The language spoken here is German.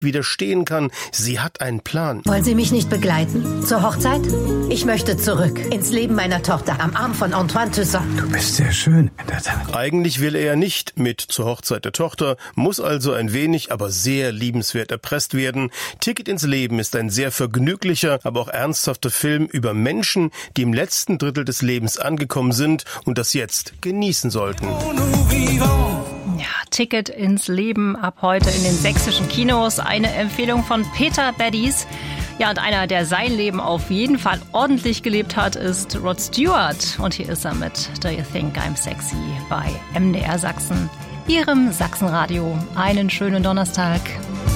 widerstehen kann. Sie hat einen Plan. Wollen Sie mich nicht begleiten? Zur Hochzeit? Ich möchte zurück ins Leben meiner Tochter am Arm von Antoine Toussaint. Du bist sehr schön, in der Tat. Eigentlich will er ja nicht mit zur Hochzeit der Tochter, muss also ein wenig, aber sehr liebenswert erpresst werden. Ticket ins Leben ist ein sehr vergnüglicher, aber auch ernsthafter Film über Menschen, die im letzten Drittel des Lebens angekommen sind und das jetzt genießen sollten. Ja, Ticket ins Leben ab heute in den sächsischen Kinos. Eine Empfehlung von Peter Baddies. Ja, und einer, der sein Leben auf jeden Fall ordentlich gelebt hat, ist Rod Stewart. Und hier ist er mit Do You Think I'm Sexy bei MDR Sachsen, Ihrem Sachsenradio. Einen schönen Donnerstag.